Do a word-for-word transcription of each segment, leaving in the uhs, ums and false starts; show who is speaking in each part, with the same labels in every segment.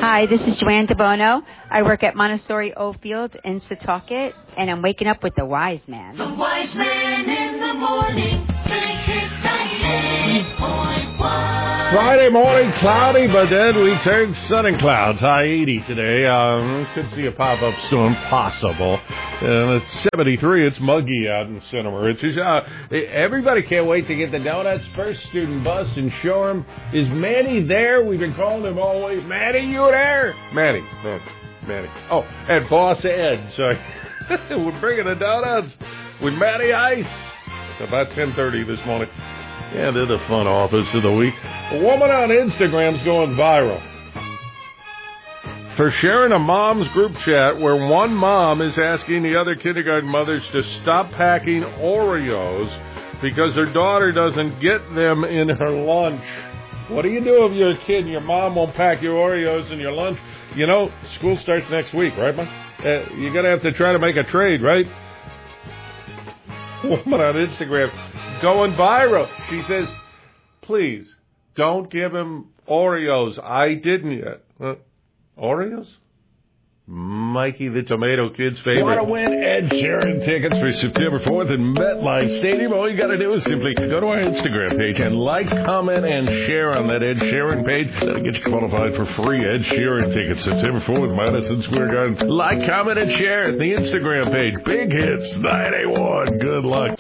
Speaker 1: Hi, this is Joanne DeBono. I work at Montessori Oldfield in Setauket, and I'm waking up with the Wise Man.
Speaker 2: The Wise Man in the morning. ninety-eight point one.
Speaker 3: Friday morning, cloudy, but then we turn sun and clouds. High eighty today. Um, could see a pop-up storm possible. And it's seventy-three. It's muggy out in Santa Maria. Uh, everybody can't wait to get the Donuts First student bus and show him. Is Manny there? We've been calling him all the way. Manny, you there? Manny. Manny. Manny. Oh, and Boss Ed. So we're bringing the donuts with Matty Ice. It's about ten thirty this morning. Yeah, they're the fun office of the week. A woman on Instagram's going viral for sharing a mom's group chat where one mom is asking the other kindergarten mothers to stop packing Oreos because her daughter doesn't get them in her lunch. What do you do if you're a kid and your mom won't pack your Oreos in your lunch? You know, school starts next week, right, Mom? Uh, you're going to have to try to make a trade, right? Woman on Instagram going viral. She says, please, don't give him Oreos. I didn't yet. Uh, Oreos? Mikey the Tomato Kid's favorite. Want to win Ed Sheeran tickets for September fourth in MetLife Stadium? All you got to do is simply go to our Instagram page and like, comment, and share on that Ed Sheeran page. That'll get you qualified for free Ed Sheeran tickets September fourth, Madison Square Garden. Like, comment, and share at the Instagram page. Big Hits ninety-one. Good luck.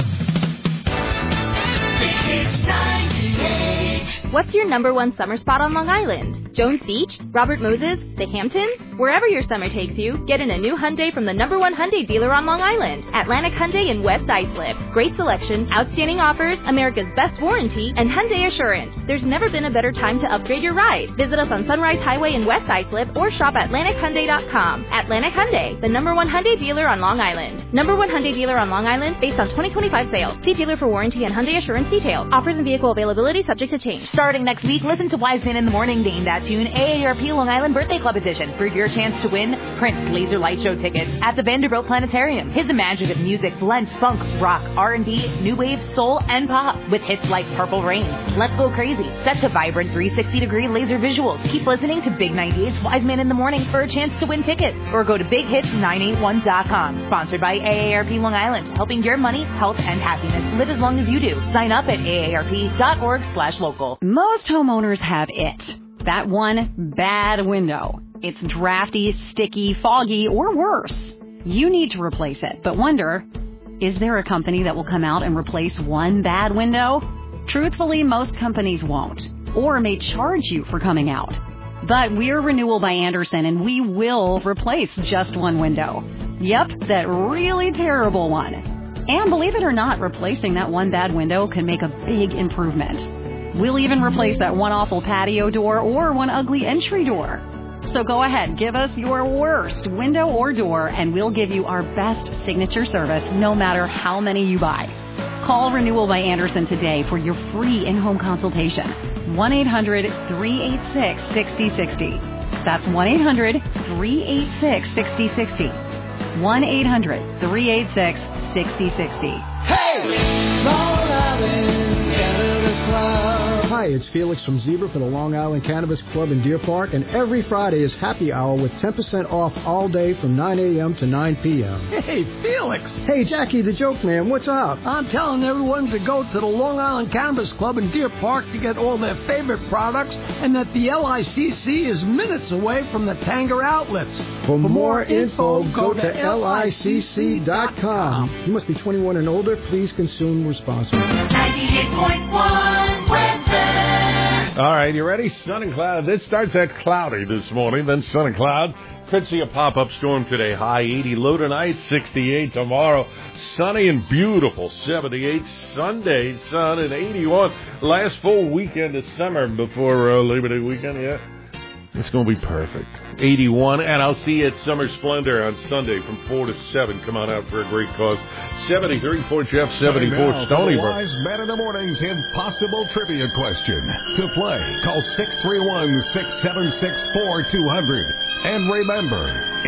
Speaker 2: Big Hits ninety-eight.
Speaker 4: What's your number one summer spot on Long Island? Jones Beach? Robert Moses? The Hamptons? Wherever your summer takes you, get in a new Hyundai from the number one Hyundai dealer on Long Island, Atlantic Hyundai in West Islip. Great selection, outstanding offers, America's best warranty, and Hyundai Assurance. There's never been a better time to upgrade your ride. Visit us on Sunrise Highway in West Islip or shop Atlantic Hyundai dot com. Atlantic Hyundai, the number one Hyundai dealer on Long Island. Number one Hyundai dealer on Long Island based on twenty twenty-five sales. See dealer for warranty and Hyundai Assurance details. Offers and vehicle availability subject to change.
Speaker 5: Starting next week, listen to Wise Man in the Morning named that tune A A R P Long Island Birthday Club Edition for your chance to win Prince Laser Light Show tickets at the Vanderbilt Planetarium. His imaginative music blends funk, rock, R and B, new wave, soul, and pop with hits like Purple Rain, Let's Go Crazy, set to vibrant three sixty degree laser visuals. Keep listening to Big ninety-eight's Wise Man in the Morning for a chance to win tickets or go to big hits nine eight one dot com. Sponsored by A A R P Long Island, helping your money, health, and happiness live as long as you do. Sign up at A A R P dot org slash local.
Speaker 6: Most homeowners have it. That one bad window. It's drafty, sticky, foggy, or worse. You need to replace it, but wonder, is there a company that will come out and replace one bad window? Truthfully, most companies won't, or may charge you for coming out. But we're Renewal by Andersen, and we will replace just one window. Yep, that really terrible one. And believe it or not, replacing that one bad window can make a big improvement. We'll even replace that one awful patio door or one ugly entry door. So go ahead, give us your worst window or door, and we'll give you our best signature service no matter how many you buy. Call Renewal by Andersen today for your free in-home consultation. one eight hundred three eight six six zero six zero. That's one eight hundred three eight six six zero six zero. one eight hundred three eight six six zero six zero.
Speaker 2: Hey! Long Island Cannabis Club.
Speaker 7: Hi, it's Felix from Zebra for the Long Island Cannabis Club in Deer Park, and every Friday is happy hour with ten percent off all day from nine a.m. to nine p.m.
Speaker 8: Hey, Felix!
Speaker 7: Hey, Jackie the Joke Man, what's up?
Speaker 8: I'm telling everyone to go to the Long Island Cannabis Club in Deer Park to get all their favorite products, and that the L I C C is minutes away from the Tanger outlets.
Speaker 7: For, For more, more info, go to L I C C dot com. You must be twenty-one and older. Please consume responsibly.
Speaker 2: ninety-eight point one weather.
Speaker 3: All right, you ready? Sun and clouds. It starts at cloudy this morning, then sun and clouds. Could see a pop-up storm today. High eighty. Low tonight, sixty-eight. Tomorrow, sunny and beautiful, seventy-eight. Sunday, sun and eighty-one. Last full weekend of summer before uh, Labor Day weekend, yeah. It's going to be perfect. eighty-one, and I'll see you at Summer Splendor on Sunday from four to seven. Come on out for a great cause. seventy-three Fort Jeff, seventy-four Stony Brook.
Speaker 9: Wise Man in the Morning's Impossible Trivia Question. To play, call six three one, six seven six, four two zero zero. And remember,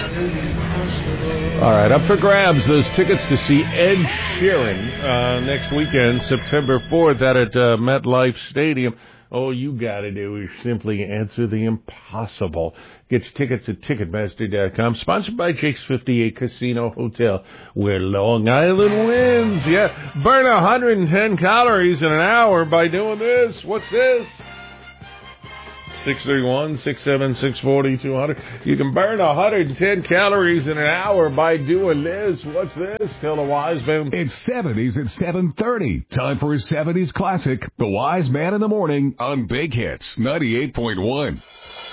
Speaker 9: it's...
Speaker 3: All right, up for grabs, those tickets to see Ed Sheeran uh, next weekend, September fourth, out at uh, MetLife Stadium. All you got to do is simply answer the impossible. Get your tickets at Ticketmaster dot com. Sponsored by Jake's fifty-eight Casino Hotel, where Long Island wins. Yeah, burn one hundred ten calories in an hour by doing this. What's this? six three one, six seven six, four two zero zero. You can burn one hundred ten calories in an hour by doing this. What's this? Tell the wise man.
Speaker 9: It's seventies at seven thirty. Time for a seventies classic, The Wise Man in the Morning on Big Hits ninety-eight point one.